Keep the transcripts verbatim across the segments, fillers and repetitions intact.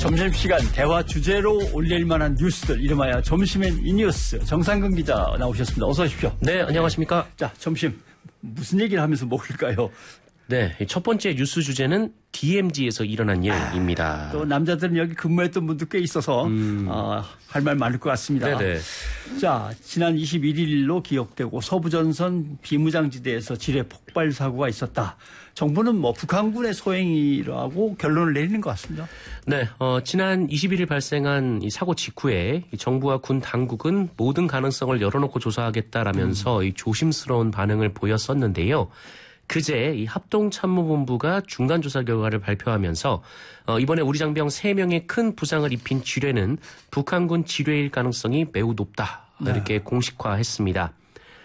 점심시간 대화 주제로 올릴 만한 뉴스들, 이름하여 점심엔 이 뉴스. 정상근 기자 나오셨습니다. 어서 오십시오. 네, 안녕하십니까. 자, 점심 무슨 얘기를 하면서 먹을까요? 네, 첫 번째 뉴스 주제는 디엠지에서 일어난 일입니다. 아, 또 남자들은 여기 근무했던 분도 꽤 있어서 음. 어, 할 말 많을 것 같습니다. 네네. 자, 지난 이십일일로 기억되고 서부전선 비무장지대에서 지뢰 폭발 사고가 있었다. 정부는 뭐 북한군의 소행이라고 결론을 내리는 것 같습니다. 네, 어, 지난 이십일일 발생한 이 사고 직후에 이 정부와 군 당국은 모든 가능성을 열어놓고 조사하겠다라면서 음. 이 조심스러운 반응을 보였었는데요. 그제 이 합동참모본부가 중간조사 결과를 발표하면서 어, 이번에 우리 장병 세 명의 큰 부상을 입힌 지뢰는 북한군 지뢰일 가능성이 매우 높다. 이렇게 네. 공식화했습니다.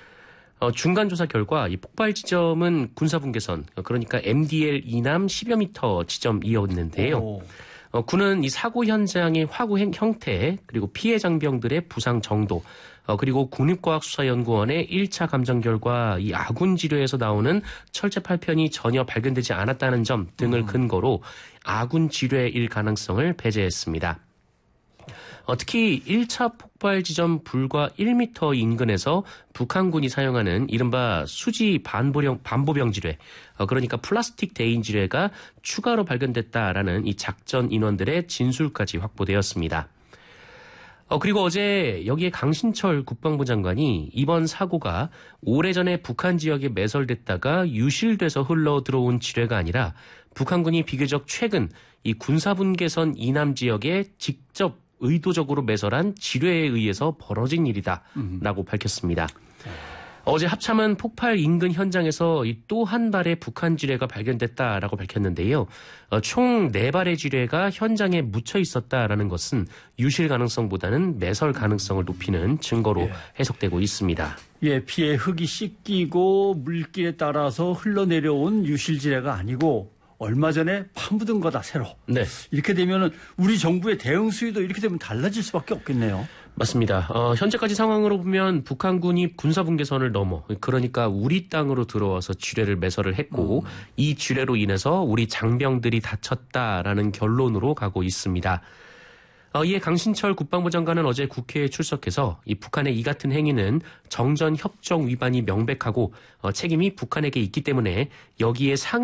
어, 중간조사 결과 이 폭발 지점은 군사분계선, 그러니까 엠디엘 이남 십여 미터 지점이었는데요. 어, 군은 이 사고 현장의 화구 형태, 그리고 피해 장병들의 부상 정도, 어, 그리고 국립과학수사연구원의 일 차 감정 결과 이 아군 지뢰에서 나오는 철제 팔편이 전혀 발견되지 않았다는 점 등을 음. 근거로 아군 지뢰일 가능성을 배제했습니다. 어, 특히 일 차 폭발 지점 불과 일 미터 인근에서 북한군이 사용하는 이른바 수지 반보령, 반보병 지뢰, 어, 그러니까 플라스틱 대인 지뢰가 추가로 발견됐다라는 이 작전 인원들의 진술까지 확보되었습니다. 어, 그리고 어제 여기에 강신철 국방부 장관이 이번 사고가 오래전에 북한 지역에 매설됐다가 유실돼서 흘러 들어온 지뢰가 아니라 북한군이 비교적 최근 이 군사분계선 이남 지역에 직접 의도적으로 매설한 지뢰에 의해서 벌어진 일이다라고 음. 밝혔습니다. 어제 합참은 폭발 인근 현장에서 또 한 발의 북한 지뢰가 발견됐다라고 밝혔는데요. 어, 총 네 발의 지뢰가 현장에 묻혀 있었다라는 것은 유실 가능성보다는 매설 가능성을 높이는 증거로 예. 해석되고 있습니다. 예, 피해 흙이 씻기고 물길에 따라서 흘러내려온 유실 지뢰가 아니고 얼마 전에 파묻은 거다, 새로. 네. 이렇게 되면은 우리 정부의 대응 수위도 이렇게 되면 달라질 수밖에 없겠네요. 맞습니다. 어, 현재까지 상황으로 보면 북한군이 군사분계선을 넘어, 그러니까 우리 땅으로 들어와서 지뢰를 매설을 했고 음. 이 지뢰로 인해서 우리 장병들이 다쳤다라는 결론으로 가고 있습니다. 어, 이에 강신철 국방부 장관은 어제 국회에 출석해서 이 북한의 이 같은 행위는 정전협정 위반이 명백하고 어, 책임이 북한에게 있기 때문에 여기에 상